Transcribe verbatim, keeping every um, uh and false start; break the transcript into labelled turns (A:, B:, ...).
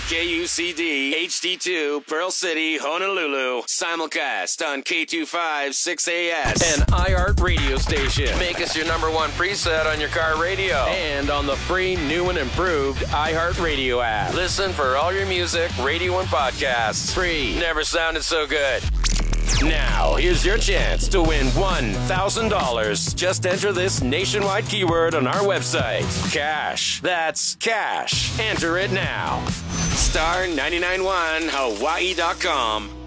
A: K U C D, H D two, Pearl City, Honolulu. Simulcast on K two five six A S. An iHeart radio station. Make us your number one preset on your car radio. And on the free, new and improved iHeart Radio app. Listen for all your music, radio, and podcasts. Free. Never sounded so good. Now, here's your chance to win one thousand dollars. Just enter this nationwide keyword on our website. Cash. That's cash. Enter it now. Star nine nine one Hawaii dot com.